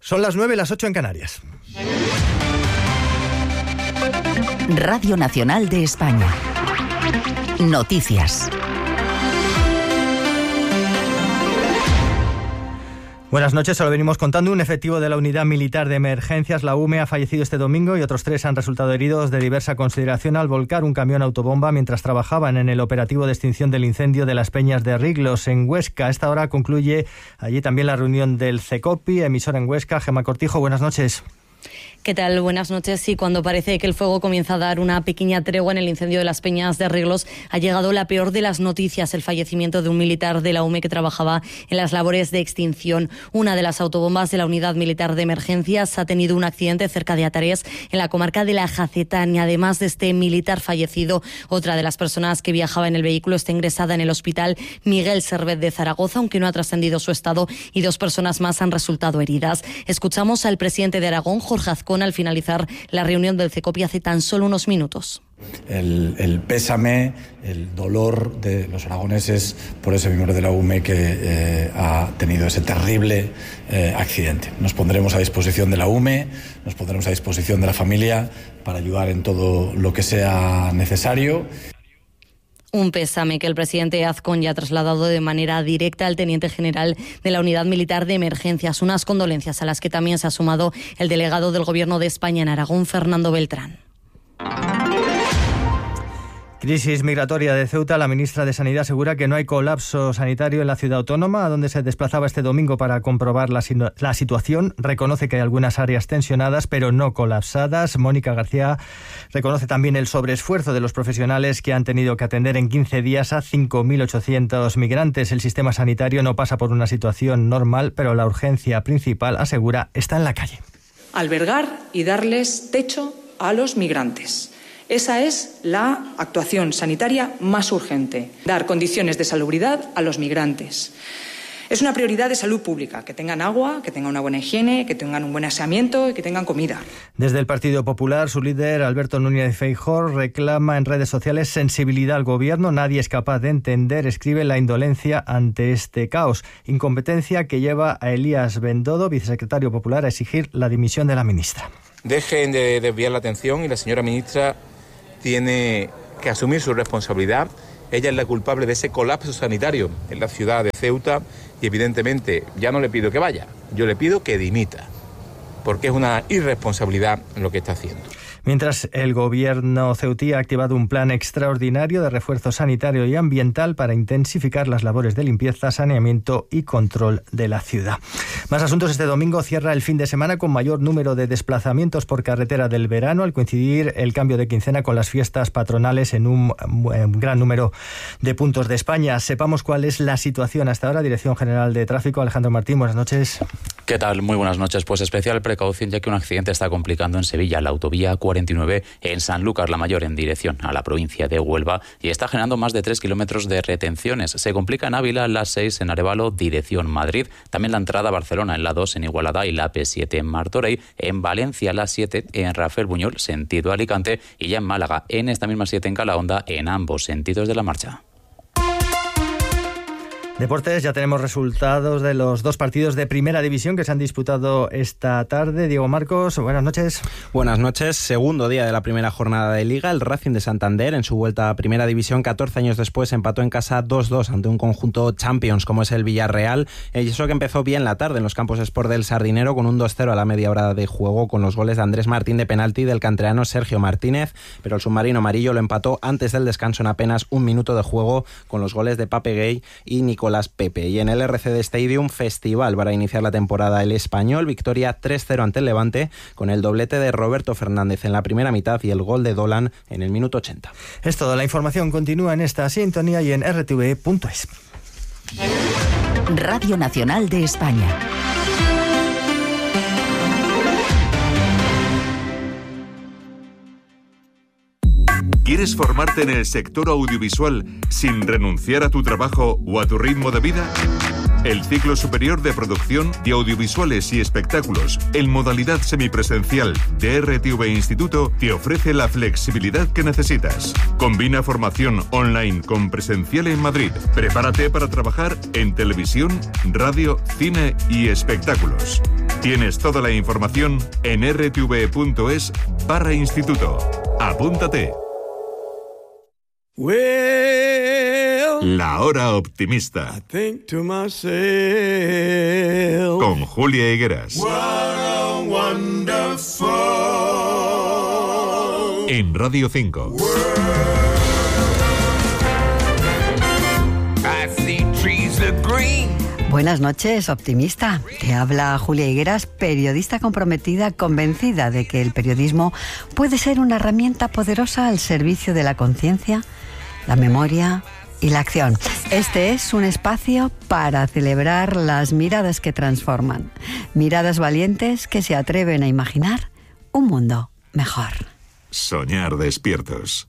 Son las 9, las 8 en Canarias. Radio Nacional de España. Noticias. Buenas noches, se lo venimos contando. Un efectivo de la Unidad Militar de Emergencias, la UME, ha fallecido este domingo y otros 3 han resultado heridos de diversa consideración al volcar un camión autobomba mientras trabajaban en el operativo de extinción del incendio de las Peñas de Riglos, en Huesca. A esta hora concluye allí también la reunión del CECOPI, emisora en Huesca. Gemma Cortijo, buenas noches. ¿Qué tal? Buenas noches. Sí, cuando parece que el fuego comienza a dar una pequeña tregua en el incendio de las Peñas de Riglos, ha llegado la peor de las noticias, el fallecimiento de un militar de la UME que trabajaba en las labores de extinción. Una de las autobombas de la Unidad Militar de Emergencias ha tenido un accidente cerca de Atares, en la comarca de la Jacetán. Y además de este militar fallecido, otra de las personas que viajaba en el vehículo está ingresada en el hospital Miguel Servet de Zaragoza, aunque no ha trascendido su estado, y 2 personas más han resultado heridas. Escuchamos al presidente de Aragón, Jorge Azcón, al finalizar la reunión del CECOPI hace tan solo unos minutos. El pésame, el dolor de los aragoneses por ese miembro de la UME que ha tenido ese terrible accidente. Nos pondremos a disposición de la UME, nos pondremos a disposición de la familia para ayudar en todo lo que sea necesario. Un pésame que el presidente Azcón ya ha trasladado de manera directa al teniente general de la Unidad Militar de Emergencias. Unas condolencias a las que también se ha sumado el delegado del Gobierno de España en Aragón, Fernando Beltrán. Crisis migratoria de Ceuta. La ministra de Sanidad asegura que no hay colapso sanitario en la ciudad autónoma, a donde se desplazaba este domingo para comprobar la situación. Reconoce que hay algunas áreas tensionadas, pero no colapsadas. Mónica García reconoce también el sobreesfuerzo de los profesionales que han tenido que atender en 15 días a 5.800 migrantes. El sistema sanitario no pasa por una situación normal, pero la urgencia principal, asegura, está en la calle. Albergar y darles techo a los migrantes. Esa es la actuación sanitaria más urgente, dar condiciones de salubridad a los migrantes. Es una prioridad de salud pública, que tengan agua, que tengan una buena higiene, que tengan un buen aseamiento y que tengan comida. Desde el Partido Popular, su líder, Alberto Núñez Feijóo, reclama en redes sociales sensibilidad al gobierno. Nadie es capaz de entender, escribe, la indolencia ante este caos. Incompetencia que lleva a Elías Bendodo, vicesecretario popular, a exigir la dimisión de la ministra. Dejen de desviar la atención y la señora ministra tiene que asumir su responsabilidad. Ella es la culpable de ese colapso sanitario en la ciudad de Ceuta y evidentemente ya no le pido que vaya, yo le pido que dimita, porque es una irresponsabilidad lo que está haciendo. Mientras, el gobierno ceutí ha activado un plan extraordinario de refuerzo sanitario y ambiental para intensificar las labores de limpieza, saneamiento y control de la ciudad. Más asuntos. Este domingo cierra el fin de semana con mayor número de desplazamientos por carretera del verano, al coincidir el cambio de quincena con las fiestas patronales en un gran número de puntos de España. Sepamos cuál es la situación hasta ahora. Dirección General de Tráfico, Alejandro Martín, buenas noches. ¿Qué tal? Muy buenas noches. Pues especial precaución, ya que un accidente está complicando en Sevilla la autovía 49 en Sanlúcar la Mayor en dirección a la provincia de Huelva y está generando más de 3 kilómetros de retenciones. Se complica en Ávila la 6 en Arévalo, dirección Madrid. También la entrada a Barcelona en la 2 en Igualada y la P7 en Martorell. En Valencia la 7 en Rafael Buñol, sentido Alicante. Y ya en Málaga, en esta misma 7 en Calahonda, en ambos sentidos de la marcha. Deportes, ya tenemos resultados de los 2 partidos de Primera División que se han disputado esta tarde. Diego Marcos, buenas noches. Buenas noches. Segundo día de la primera jornada de Liga. El Racing de Santander, en su vuelta a Primera División, 14 años después, empató en casa 2-2 ante un conjunto Champions como es el Villarreal. Y eso que empezó bien la tarde en los campos Sport del Sardinero con un 2-0 a la media hora de juego, con los goles de Andrés Martín de penalti y del canterano Sergio Martínez. Pero el submarino amarillo lo empató antes del descanso en apenas un minuto de juego, con los goles de Pape Gay y Nicolás Pepe. Y en el RCD Stadium, festival para iniciar la temporada el Español, victoria 3-0 ante el Levante, con el doblete de Roberto Fernández en la primera mitad y el gol de Dolan en el minuto 80. Es todo. La información continúa en esta sintonía y en rtv.es. Radio Nacional de España. ¿Quieres formarte en el sector audiovisual sin renunciar a tu trabajo o a tu ritmo de vida? El ciclo superior de producción de audiovisuales y espectáculos en modalidad semipresencial de RTV Instituto te ofrece la flexibilidad que necesitas. Combina formación online con presencial en Madrid. Prepárate para trabajar en televisión, radio, cine y espectáculos. Tienes toda la información en rtv.es/instituto. Apúntate. La hora optimista. Con Julia Higueras. En Radio 5. Buenas noches, optimista. Te habla Julia Higueras, periodista comprometida, convencida de que el periodismo puede ser una herramienta poderosa al servicio de la conciencia, la memoria y la acción. Este es un espacio para celebrar las miradas que transforman, miradas valientes que se atreven a imaginar un mundo mejor. Soñar despiertos.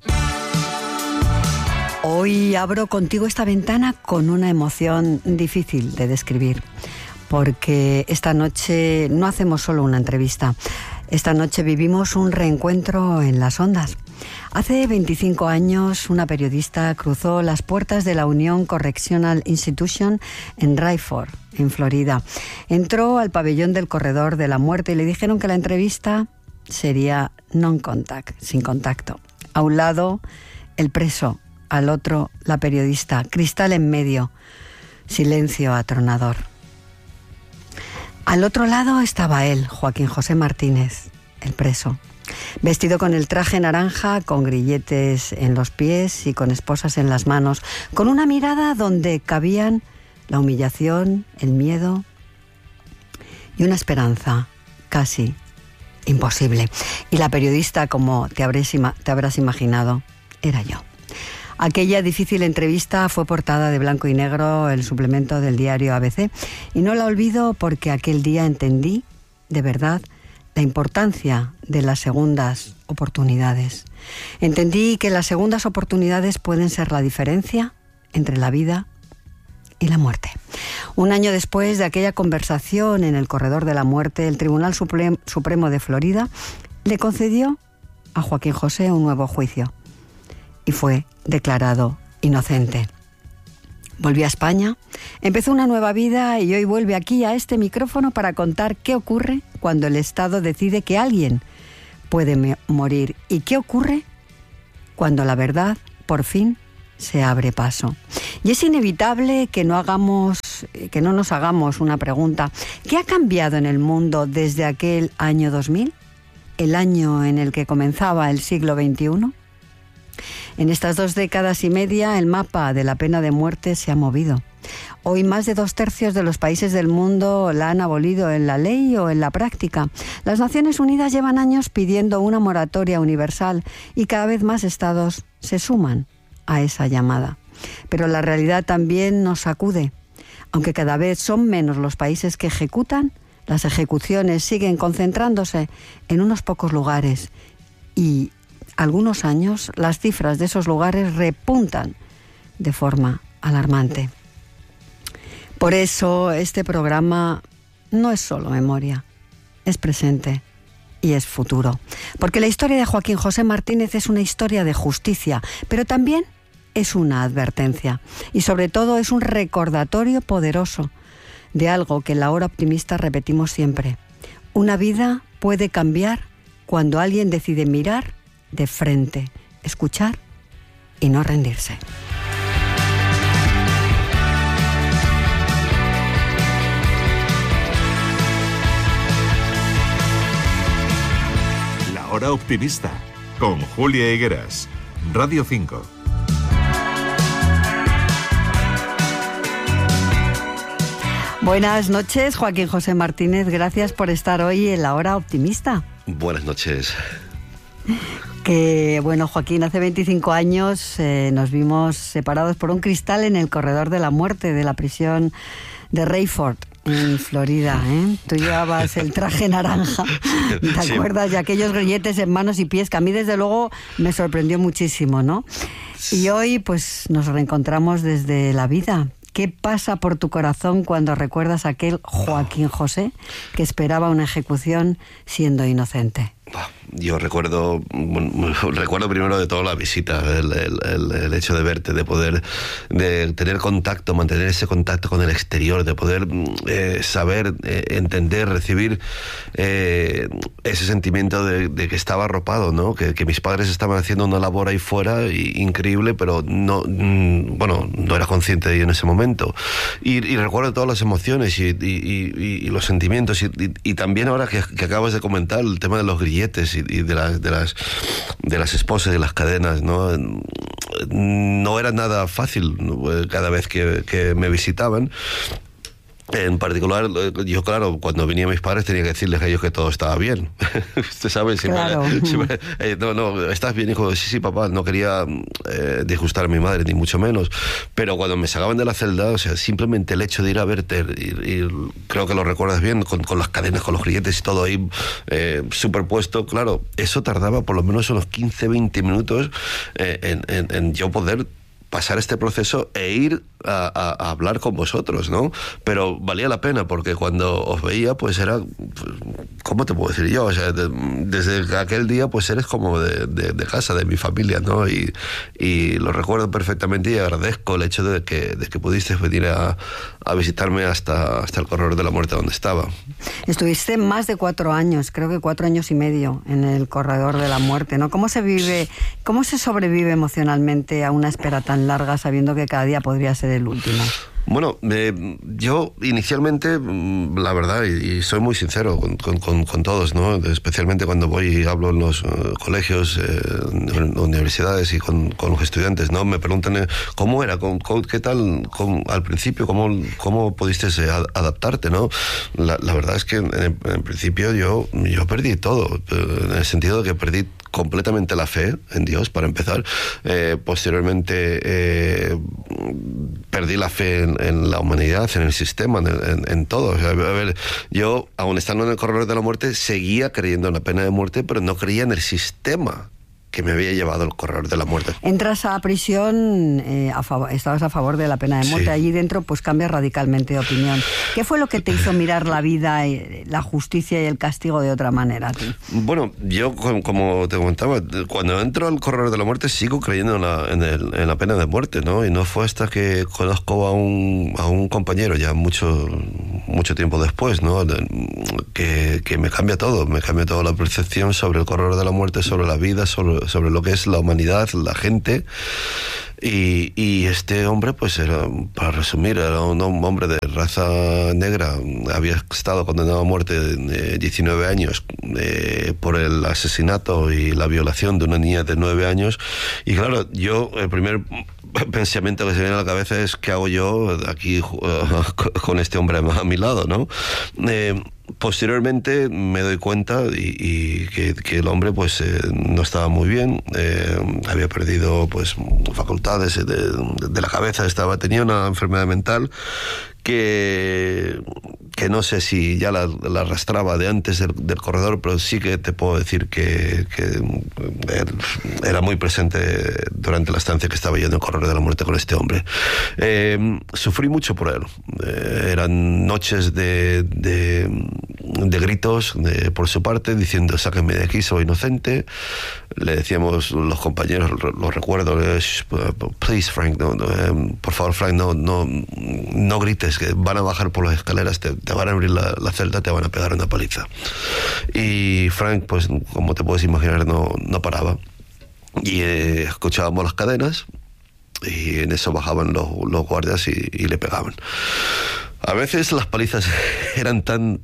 Hoy abro contigo esta ventana con una emoción difícil de describir, porque esta noche no hacemos solo una entrevista. Esta noche vivimos un reencuentro en las ondas. Hace 25 años, una periodista cruzó las puertas de la Union Correctional Institution en Rayford, en Florida. Entró al pabellón del Corredor de la Muerte y le dijeron que la entrevista sería non-contact, sin contacto. A un lado, el preso. Al otro, la periodista, cristal en medio, silencio atronador. Al otro lado estaba él, Joaquín José Martínez, el preso, vestido con el traje naranja, con grilletes en los pies y con esposas en las manos, con una mirada donde cabían la humillación, el miedo y una esperanza casi imposible. Y la periodista, como te habrás imaginado, era yo. Aquella difícil entrevista fue portada de blanco y negro el suplemento del diario ABC y no la olvido porque aquel día entendí, de verdad, la importancia de las segundas oportunidades. Entendí que las segundas oportunidades pueden ser la diferencia entre la vida y la muerte. Un año después de aquella conversación en el Corredor de la Muerte, el Tribunal Supremo de Florida le concedió a Joaquín José un nuevo juicio y fue declarado inocente. Volvió a España, empezó una nueva vida y hoy vuelve aquí a este micrófono para contar qué ocurre cuando el Estado decide que alguien puede morir y qué ocurre cuando la verdad por fin se abre paso. Y es inevitable que no nos hagamos una pregunta. ¿Qué ha cambiado en el mundo desde aquel año 2000? ¿El año en el que comenzaba el siglo XXI? En estas 2 décadas y media, el mapa de la pena de muerte se ha movido. Hoy más de 2/3 de los países del mundo la han abolido en la ley o en la práctica. Las Naciones Unidas llevan años pidiendo una moratoria universal y cada vez más estados se suman a esa llamada. Pero la realidad también nos sacude. Aunque cada vez son menos los países que ejecutan, las ejecuciones siguen concentrándose en unos pocos lugares y algunos años las cifras de esos lugares repuntan de forma alarmante. Por eso este programa no es solo memoria, es presente y es futuro. Porque la historia de Joaquín José Martínez es una historia de justicia, pero también es una advertencia y sobre todo es un recordatorio poderoso de algo que en la hora optimista repetimos siempre. Una vida puede cambiar cuando alguien decide mirar de frente, escuchar y no rendirse. La hora optimista con Julia Higueras, Radio 5. Buenas noches, Joaquín José Martínez. Gracias por estar hoy en la hora optimista. Buenas noches. Que bueno, Joaquín, hace 25 años nos vimos separados por un cristal en el Corredor de la Muerte de la prisión de Rayford, en Florida, ¿eh? Tú llevabas el traje naranja, ¿te acuerdas? Y aquellos grilletes en manos y pies, que a mí desde luego me sorprendió muchísimo, ¿no? Y hoy pues nos reencontramos desde la vida. ¿Qué pasa por tu corazón cuando recuerdas a aquel Joaquín José que esperaba una ejecución siendo inocente? yo recuerdo primero de todo la visita, el hecho de verte, de tener contacto, mantener ese contacto con el exterior, de poder saber, entender, recibir ese sentimiento de que estaba arropado, ¿no? Que mis padres estaban haciendo una labor ahí fuera increíble, pero no era consciente de ello en ese momento. Y recuerdo todas las emociones y los sentimientos y también ahora que acabas de comentar el tema de los grilletes y de las esposas y las cadenas, no era nada fácil cada vez que me visitaban. En particular, yo, claro, cuando venían mis padres tenía que decirles a ellos que todo estaba bien. Usted sabe, claro. No, ¿estás bien, hijo? Sí, papá. No quería disgustar a mi madre, ni mucho menos. Pero cuando me sacaban de la celda, o sea, simplemente el hecho de ir a verte, y creo que lo recuerdas bien, con las cadenas, con los grilletes y todo ahí superpuesto, claro, eso tardaba por lo menos unos 15-20 minutos en yo poder pasar este proceso e ir a hablar con vosotros, ¿no? Pero valía la pena, porque cuando os veía, pues era, ¿cómo te puedo decir yo? O sea, desde aquel día, pues eres como de casa, de mi familia, ¿no? Y lo recuerdo perfectamente y agradezco el hecho de que pudiste venir a visitarme hasta el corredor de la muerte donde estaba. Estuviste más de 4 años, creo que 4 años y medio en el corredor de la muerte, ¿no? ¿Cómo se sobrevive emocionalmente a una espera tan larga sabiendo que cada día podría ser el último? Bueno, yo inicialmente, la verdad, y soy muy sincero con todos, ¿no? Especialmente cuando voy y hablo en los colegios, universidades y con los estudiantes, ¿no? Me preguntan cómo era, qué tal al principio, cómo pudiste adaptarte, ¿no? La verdad es que en principio yo perdí todo, en el sentido de que perdí completamente la fe en Dios, para empezar. Posteriormente perdí la fe en la humanidad, en el sistema, en todo. O sea, a ver, yo, aun estando en el corredor de la muerte, seguía creyendo en la pena de muerte, pero no creía en el sistema que me había llevado el corredor de la muerte. Entras a prisión, estabas a favor de la pena de muerte. Sí. Allí dentro pues cambias radicalmente de opinión. ¿Qué fue lo que te hizo mirar la vida, la justicia y el castigo de otra manera a ti? Bueno, yo, como te comentaba, cuando entro al corredor de la muerte sigo creyendo en la pena de muerte, ¿no? Y no fue hasta que conozco a un compañero ya mucho tiempo después, ¿no? Que me cambia todo la percepción sobre el corredor de la muerte, sobre la vida, sobre lo que es la humanidad, la gente. Y este hombre, pues era, para resumir, era un hombre de raza negra. Había estado condenado a muerte de 19 años por el asesinato y la violación de una niña de 9 años. Y claro, yo, el primer pensamiento que se viene a la cabeza es: ¿qué hago yo aquí con este hombre a mi lado, ¿no? Posteriormente me doy cuenta y que el hombre pues no estaba muy bien, había perdido pues facultades de la cabeza, tenía una enfermedad mental que no sé si ya la arrastraba de antes del corredor, pero sí que te puedo decir que era muy presente durante la estancia que estaba yo en el corredor de la muerte con este hombre. Sufrí mucho por él. Eran noches de gritos por su parte, diciendo: sáquenme de aquí, soy inocente. Le decíamos los compañeros, lo recuerdo: please, Frank, por favor, Frank, no grites, que van a bajar por las escaleras, te van a abrir la celda, te van a pegar una paliza. Y Frank, pues como te puedes imaginar, no paraba. Y escuchábamos las cadenas y en eso bajaban los guardias y le pegaban. A veces las palizas eran tan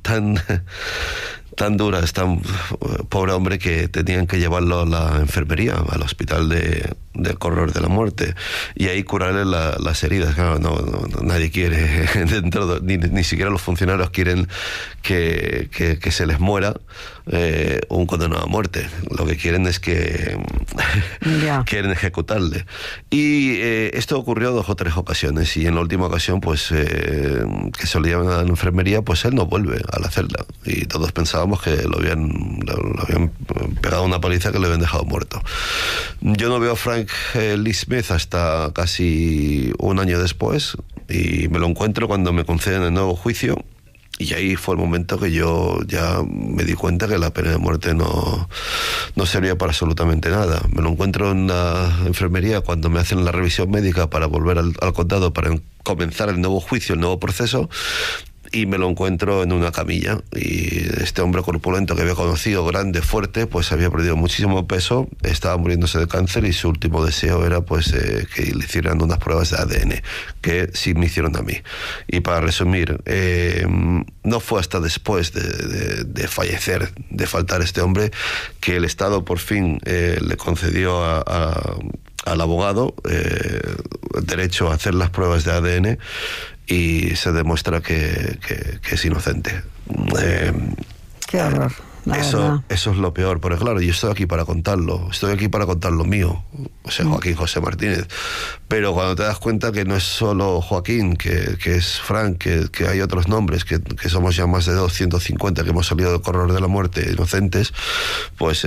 duras, pobre hombre, que tenían que llevarlo a la enfermería, al hospital del corredor de la muerte, y ahí curarle las heridas. Claro, nadie quiere ni siquiera los funcionarios quieren que se les muera un condenado a muerte. Lo que quieren es que quieren ejecutarle. Y esto ocurrió 2 o 3 ocasiones, y en la última ocasión, pues que se lo llevan a la enfermería, pues él no vuelve a la celda, y todos pensábamos que lo habían pegado una paliza, que lo habían dejado muerto. Yo no veo a Frank Lee Smith hasta casi un año después, y me lo encuentro cuando me conceden el nuevo juicio. Y ahí fue el momento que yo ya me di cuenta que la pena de muerte no servía para absolutamente nada. Me lo encuentro en la enfermería cuando me hacen la revisión médica para volver al condado para comenzar el nuevo juicio, el nuevo proceso, y me lo encuentro en una camilla. Y este hombre corpulento que había conocido, grande, fuerte, pues había perdido muchísimo peso, estaba muriéndose de cáncer y su último deseo era pues que le hicieran unas pruebas de ADN, que sí me hicieron a mí. Y para resumir, no fue hasta después de fallecer, de faltar este hombre, que el Estado por fin le concedió al abogado el derecho a hacer las pruebas de ADN y se demuestra que es inocente. Qué horror. Eso es lo peor, porque claro, yo estoy aquí para contarlo mío, o sea, Joaquín José Martínez, pero cuando te das cuenta que no es solo Joaquín, que es Frank, que hay otros nombres, que somos ya más de 250 que hemos salido del corredor de la muerte inocentes, pues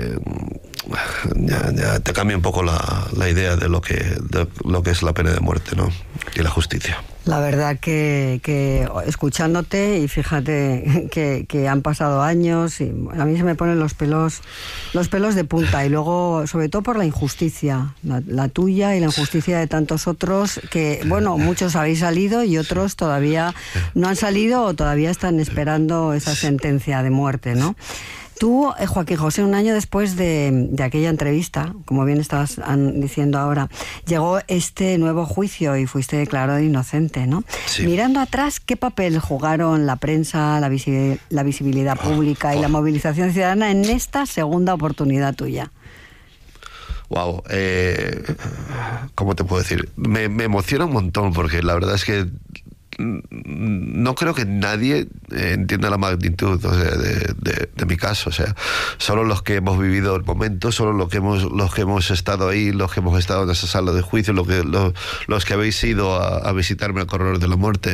ya te cambia un poco la idea de lo que es la pena de muerte, ¿no? Y la justicia. La verdad que escuchándote, y fíjate que han pasado años, y a mí se me ponen los pelos de punta, y luego sobre todo por la injusticia, la tuya y la injusticia de tantos otros que, bueno, muchos habéis salido y otros todavía no han salido o todavía están esperando esa sentencia de muerte, ¿no? Tú, Joaquín José, un año después de aquella entrevista, como bien estabas diciendo ahora, llegó este nuevo juicio y fuiste declarado inocente, ¿no? Sí. Mirando atrás, ¿qué papel jugaron la prensa, la visibilidad pública y la movilización ciudadana en esta segunda oportunidad tuya? Wow, ¿cómo te puedo decir? Me emociona un montón, porque la verdad es que no creo que nadie entienda la magnitud, o sea, de mi caso. O sea, solo los que hemos vivido el momento, solo los que hemos estado ahí, los que hemos estado en esa sala de juicio, los que habéis ido a visitarme al corredor de la muerte,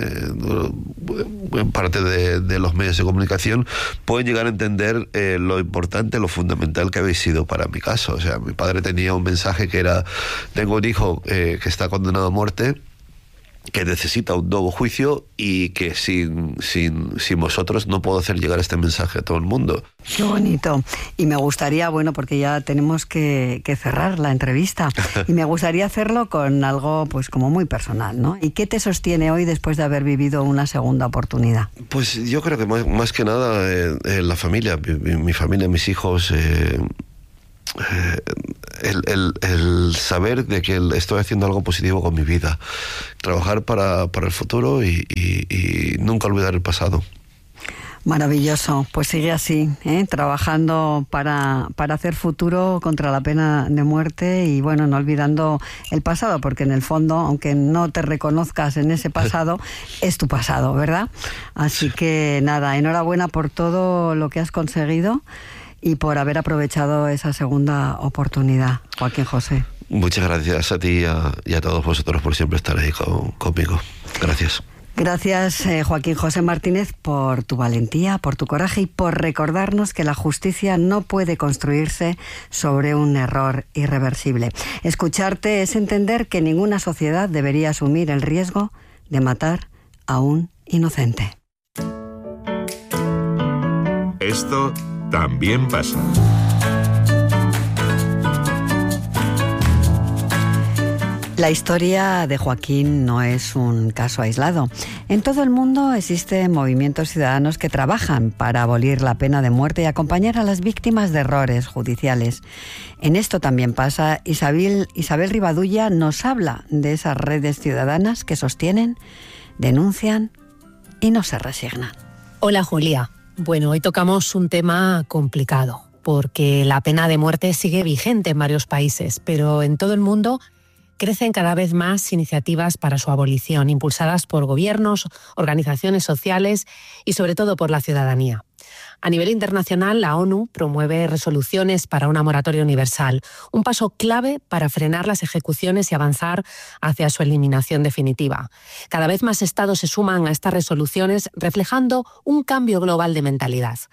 en parte de los medios de comunicación, pueden llegar a entender lo importante, lo fundamental que habéis sido para mi caso. O sea, mi padre tenía un mensaje que era: tengo un hijo que está condenado a muerte, que necesita un nuevo juicio, y que sin vosotros no puedo hacer llegar este mensaje a todo el mundo. Qué bonito. Y me gustaría, bueno, porque ya tenemos que cerrar la entrevista, y me gustaría hacerlo con algo pues como muy personal, ¿no? ¿Y qué te sostiene hoy después de haber vivido una segunda oportunidad? Pues yo creo que más que nada la familia, mi familia, mis hijos, el saber de que estoy haciendo algo positivo con mi vida, trabajar para el futuro y nunca olvidar el pasado. Maravilloso, pues sigue así, trabajando para hacer futuro contra la pena de muerte, y bueno, no olvidando el pasado, porque en el fondo, aunque no te reconozcas en ese pasado, es tu pasado, ¿verdad? Así que nada, enhorabuena por todo lo que has conseguido y por haber aprovechado esa segunda oportunidad, Joaquín José. Muchas gracias a ti y a todos vosotros por siempre estar ahí conmigo. Gracias. Gracias, Joaquín José Martínez, por tu valentía, por tu coraje y por recordarnos que la justicia no puede construirse sobre un error irreversible. Escucharte es entender que ninguna sociedad debería asumir el riesgo de matar a un inocente. Esto también pasa. La historia de Joaquín no es un caso aislado. En todo el mundo existen movimientos ciudadanos que trabajan para abolir la pena de muerte y acompañar a las víctimas de errores judiciales. En esto también pasa. Isabel Rivadulla nos habla de esas redes ciudadanas que sostienen, denuncian y no se resignan. Hola, Julia. Bueno, hoy tocamos un tema complicado, porque la pena de muerte sigue vigente en varios países, pero en todo el mundo crecen cada vez más iniciativas para su abolición, impulsadas por gobiernos, organizaciones sociales y sobre todo por la ciudadanía. A nivel internacional, la ONU promueve resoluciones para una moratoria universal, un paso clave para frenar las ejecuciones y avanzar hacia su eliminación definitiva. Cada vez más estados se suman a estas resoluciones, reflejando un cambio global de mentalidad.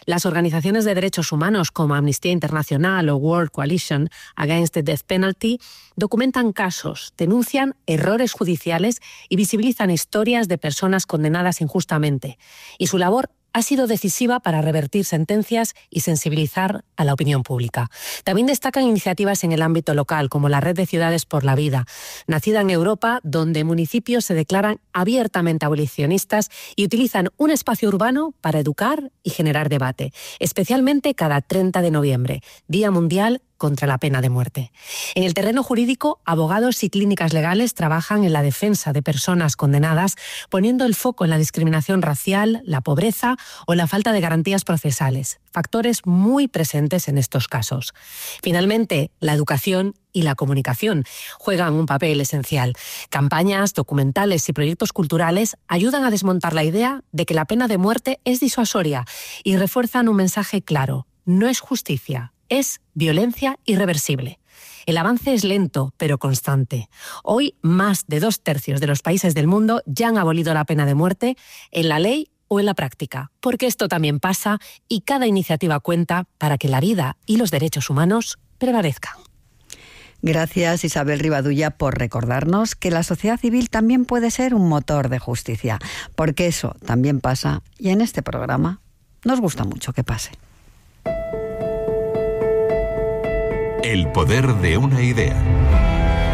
Las organizaciones de derechos humanos como Amnistía Internacional o World Coalition Against the Death Penalty documentan casos, denuncian errores judiciales y visibilizan historias de personas condenadas injustamente. Y su labor ha sido decisiva para revertir sentencias y sensibilizar a la opinión pública. También destacan iniciativas en el ámbito local, como la Red de Ciudades por la Vida, nacida en Europa, donde municipios se declaran abiertamente abolicionistas y utilizan un espacio urbano para educar y generar debate, especialmente cada 30 de noviembre, Día Mundial contra la pena de muerte. En el terreno jurídico, abogados y clínicas legales trabajan en la defensa de personas condenadas, poniendo el foco en la discriminación racial, la pobreza o la falta de garantías procesales, factores muy presentes en estos casos. Finalmente, la educación y la comunicación juegan un papel esencial. Campañas, documentales y proyectos culturales ayudan a desmontar la idea de que la pena de muerte es disuasoria y refuerzan un mensaje claro: no es justicia, es violencia irreversible. El avance es lento, pero constante. Hoy, más de 2/3 de los países del mundo ya han abolido la pena de muerte en la ley o en la práctica, porque esto también pasa y cada iniciativa cuenta para que la vida y los derechos humanos prevalezcan. Gracias, Isabel Rivadulla, por recordarnos que la sociedad civil también puede ser un motor de justicia, porque eso también pasa y en este programa nos gusta mucho que pase. El poder de una idea.